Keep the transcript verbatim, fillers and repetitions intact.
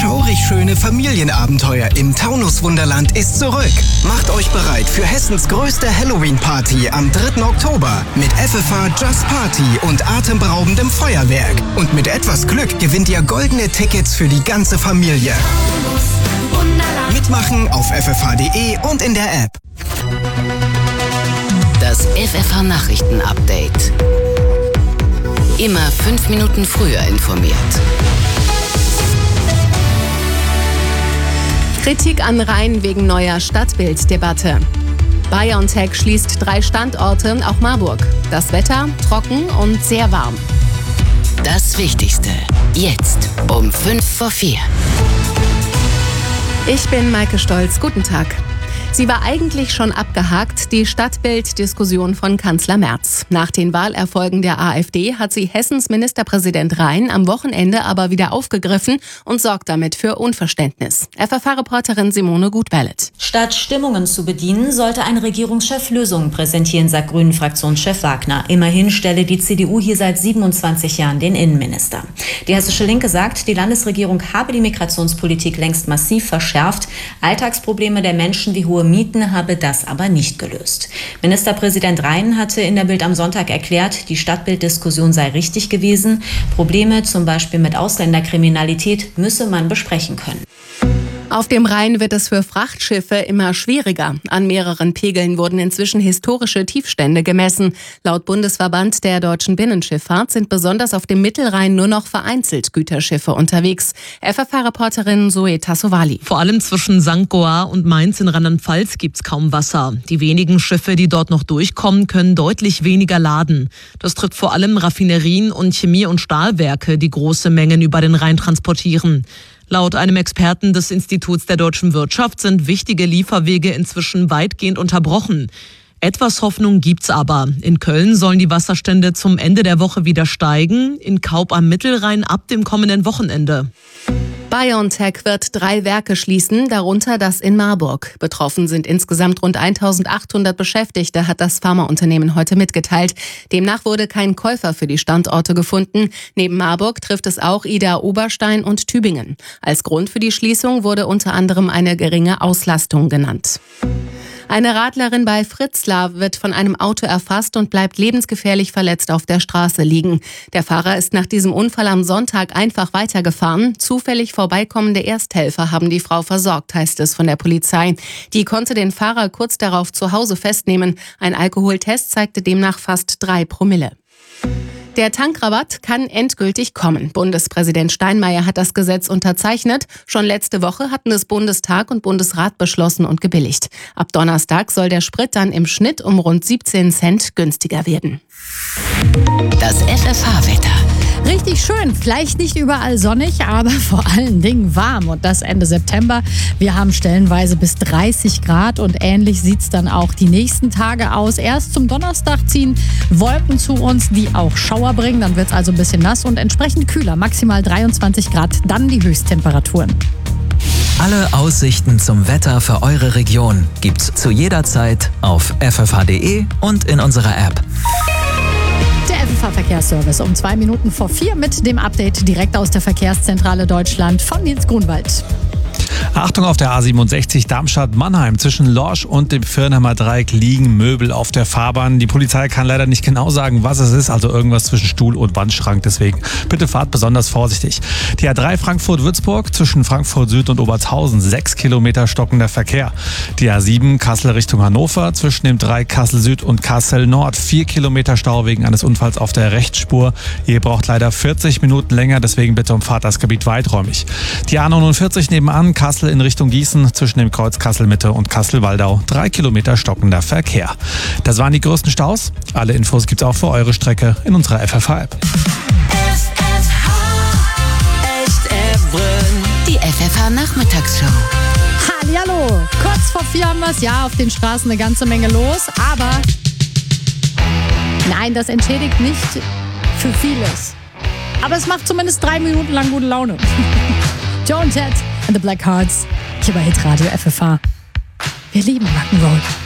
schaurig schöne Familienabenteuer im Taunus-Wunderland ist zurück. Macht euch bereit für Hessens größte Halloween-Party am dritten Oktober mit F F H Just Party und atemberaubendem Feuerwerk. Und mit etwas Glück gewinnt ihr goldene Tickets für die ganze Familie. Mitmachen auf f f h punkt d e und in der App. Das F F H-Nachrichten-Update. Immer fünf Minuten früher informiert. Kritik an Rhein wegen neuer Stadtbilddebatte. BioNTech schließt drei Standorte, auch Marburg. Das Wetter trocken und sehr warm. Das Wichtigste jetzt um fünf vor vier. Ich bin Maike Stolz. Guten Tag. Sie war eigentlich schon abgehakt, die Stadtbilddiskussion von Kanzler Merz. Nach den Wahlerfolgen der AfD hat sie Hessens Ministerpräsident Rhein am Wochenende aber wieder aufgegriffen und sorgt damit für Unverständnis. F F H-Reporterin Simone Gutbellet. Statt Stimmungen zu bedienen, sollte ein Regierungschef Lösungen präsentieren, sagt Grünen-Fraktionschef Wagner. Immerhin stelle die C D U hier seit siebenundzwanzig Jahren den Innenminister. Die Hessische Linke sagt, die Landesregierung habe die Migrationspolitik längst massiv verschärft. Alltagsprobleme der Menschen wie hohe Mieten habe das aber nicht gelöst. Ministerpräsident Rhein hatte in der Bild am Sonntag erklärt, die Stadtbilddiskussion sei richtig gewesen. Probleme, zum Beispiel mit Ausländerkriminalität, müsse man besprechen können. Auf dem Rhein wird es für Frachtschiffe immer schwieriger. An mehreren Pegeln wurden inzwischen historische Tiefstände gemessen. Laut Bundesverband der deutschen Binnenschifffahrt sind besonders auf dem Mittelrhein nur noch vereinzelt Güterschiffe unterwegs. F F H-Reporterin Zoe Tassovali. Vor allem zwischen Sankt Goar und Mainz in Rheinland-Pfalz gibt's kaum Wasser. Die wenigen Schiffe, die dort noch durchkommen, können deutlich weniger laden. Das trifft vor allem Raffinerien und Chemie- und Stahlwerke, die große Mengen über den Rhein transportieren. Laut einem Experten des Instituts der deutschen Wirtschaft sind wichtige Lieferwege inzwischen weitgehend unterbrochen. Etwas Hoffnung gibt's aber. In Köln sollen die Wasserstände zum Ende der Woche wieder steigen, in Kaub am Mittelrhein ab dem kommenden Wochenende. BioNTech wird drei Werke schließen, darunter das in Marburg. Betroffen sind insgesamt rund eintausendachthundert Beschäftigte, hat das Pharmaunternehmen heute mitgeteilt. Demnach wurde kein Käufer für die Standorte gefunden. Neben Marburg trifft es auch Ida Oberstein und Tübingen. Als Grund für die Schließung wurde unter anderem eine geringe Auslastung genannt. Eine Radlerin bei Fritzlar wird von einem Auto erfasst und bleibt lebensgefährlich verletzt auf der Straße liegen. Der Fahrer ist nach diesem Unfall am Sonntag einfach weitergefahren. Zufällig vorbeikommende Ersthelfer haben die Frau versorgt, heißt es von der Polizei. Die konnte den Fahrer kurz darauf zu Hause festnehmen. Ein Alkoholtest zeigte demnach fast drei Promille. Der Tankrabatt kann endgültig kommen. Bundespräsident Steinmeier hat das Gesetz unterzeichnet. Schon letzte Woche hatten es Bundestag und Bundesrat beschlossen und gebilligt. Ab Donnerstag soll der Sprit dann im Schnitt um rund siebzehn Cent günstiger werden. Das F F H-Wetter. Richtig schön, vielleicht nicht überall sonnig, aber vor allen Dingen warm und das Ende September. Wir haben stellenweise bis dreißig Grad und ähnlich sieht es dann auch die nächsten Tage aus. Erst zum Donnerstag ziehen Wolken zu uns, die auch Schauer bringen, dann wird es also ein bisschen nass und entsprechend kühler, maximal dreiundzwanzig Grad, dann die Höchsttemperaturen. Alle Aussichten zum Wetter für eure Region gibt's zu jeder Zeit auf f f h punkt d e und in unserer App. Der F F H-Verkehrsservice um zwei Minuten vor vier mit dem Update direkt aus der Verkehrszentrale Deutschland von Nils Grunwald. Achtung auf der A siebenundsechzig Darmstadt-Mannheim. Zwischen Lorsch und dem Firnheimer Dreieck liegen Möbel auf der Fahrbahn. Die Polizei kann leider nicht genau sagen, was es ist, also irgendwas zwischen Stuhl und Wandschrank. Deswegen bitte fahrt besonders vorsichtig. Die A drei Frankfurt-Würzburg zwischen Frankfurt Süd und Obertshausen. Sechs Kilometer stockender Verkehr. Die A sieben Kassel Richtung Hannover zwischen dem Dreieck Kassel Süd und Kassel Nord. Vier Kilometer Stau wegen eines Unfalls auf der Rechtsspur. Ihr braucht leider vierzig Minuten länger, deswegen bitte umfahrt das Gebiet weiträumig. Die A neunundvierzig nebenan Kassel in Richtung Gießen zwischen dem Kreuz Kassel-Mitte und Kassel-Waldau. Drei Kilometer stockender Verkehr. Das waren die größten Staus. Alle Infos gibt's auch für eure Strecke in unserer F F H-App. Die F F H-Nachmittagsshow. Hallihallo! Kurz vor vier haben wir es. Ja, auf den Straßen eine ganze Menge los. Aber nein, das entschädigt nicht für vieles. Aber es macht zumindest drei Minuten lang gute Laune. Joan Jett and the Black Hearts. Hier bei Hitradio F F H. Wir lieben Rock'n'Roll.